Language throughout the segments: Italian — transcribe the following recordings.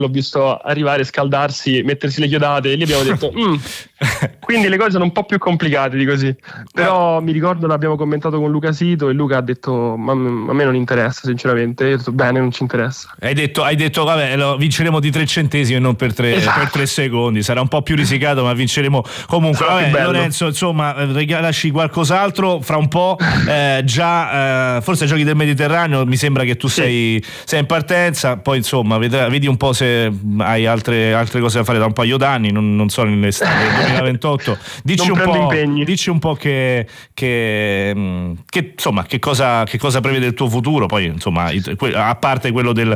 l'ho visto arrivare, scaldarsi, mettersi le chiodate, e lì abbiamo detto quindi le cose sono un po' più complicate di così. Però mi ricordo l'abbiamo commentato con Luca Sito e Luca ha detto a me non interessa sinceramente. Io ho detto bene, non ci interessa. Hai detto vabbè, vinceremo di 3 centesimi e non per 3 secondi, sarà un po' più risicato ma vinceremo comunque. Vabbè, Lorenzo, insomma, regalaci qualcos'altro fra un po', forse giochi del Mediterraneo, mi sembra che tu sei in partenza, poi insomma vedi un po' se hai altre cose da fare da un paio d'anni, non so nell'estate del 2028. Dici un po' che insomma che cosa prevede il tuo futuro, poi insomma a parte quello del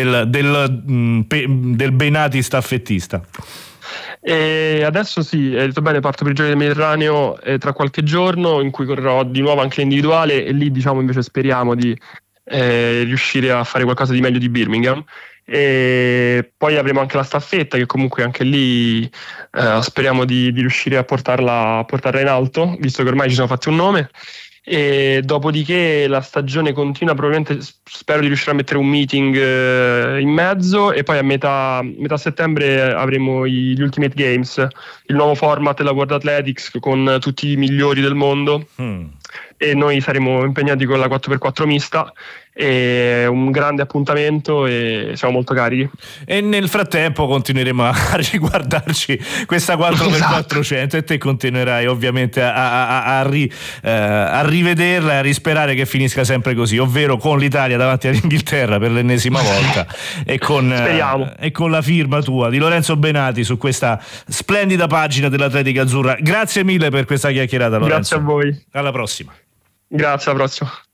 Benati staffettista. E adesso hai detto bene, parto per i Giochi del Mediterraneo tra qualche giorno, in cui correrò di nuovo anche l'individuale, e lì diciamo invece speriamo di riuscire a fare qualcosa di meglio di Birmingham. E poi avremo anche la staffetta, che comunque anche lì speriamo di riuscire a portarla in alto, visto che ormai ci siamo fatti un nome. E dopodiché la stagione continua, probabilmente spero di riuscire a mettere un meeting in mezzo, e poi a metà settembre avremo gli Ultimate Games, il nuovo format della World Athletics con tutti i migliori del mondo. E noi saremo impegnati con la 4x4 mista, è un grande appuntamento e siamo molto carichi. E nel frattempo continueremo a riguardarci questa 4x400 e te continuerai ovviamente a rivederla e a risperare che finisca sempre così, ovvero con l'Italia davanti all'Inghilterra per l'ennesima volta e con la firma tua di Lorenzo Benati su questa splendida pagina dell'Atletica Azzurra. Grazie mille per questa chiacchierata, Lorenzo. Grazie a voi. Alla prossima. Grazie, alla prossima.